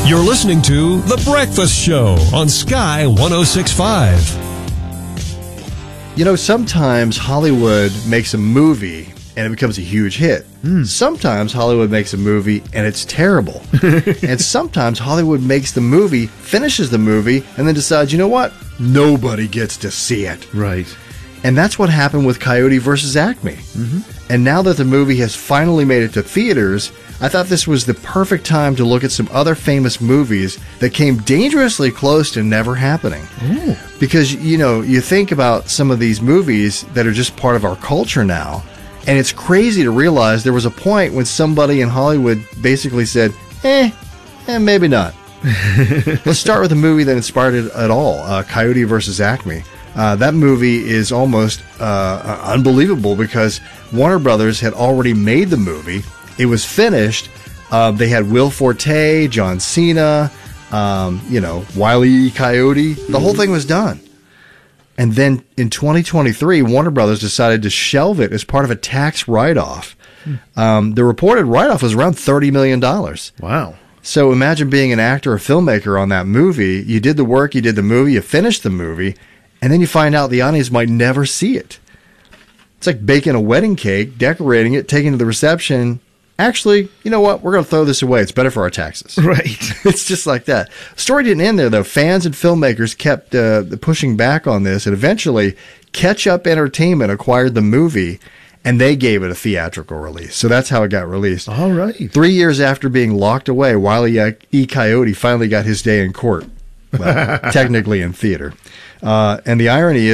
You're listening to The Breakfast Show on Sky 106.5. You know, sometimes Hollywood makes a movie and it becomes a huge hit. Sometimes Hollywood makes a movie and it's terrible. And sometimes Hollywood makes the movie, finishes the movie, and then decides, you know what? Nobody gets to see it. Right. And that's what happened with Coyote vs. Acme. And now that the movie has finally made it to theaters, I thought this was the perfect time to look at some other famous movies that came dangerously close to never happening. Because, you know, you think about some of these movies that are just part of our culture now, and it's crazy to realize there was a point when somebody in Hollywood basically said, maybe not. Let's start with a movie that inspired it at all, Coyote vs. Acme. That movie is almost unbelievable because Warner Brothers had already made the movie. It was finished. They had Will Forte, John Cena, Wile E. Coyote. The whole thing was done. And then in 2023, Warner Brothers decided to shelve it as part of a tax write-off. The reported write-off was around $30 million. Wow. So imagine being an actor or filmmaker on that movie. You did the work, you did the movie, you finished the movie, and then you find out the audience might never see it. It's like baking a wedding cake, decorating it, taking it to the reception. Actually, you know what? We're going to throw this away. It's better for our taxes. Right. It's just like that. Story didn't end there, though. Fans and filmmakers kept pushing back on this, and eventually Catch Up Entertainment acquired the movie, and they gave it a theatrical release. So that's how it got released. All right. 3 years after being locked away, Wile E. Coyote finally got his day in court. Well, technically in theater. And the irony is,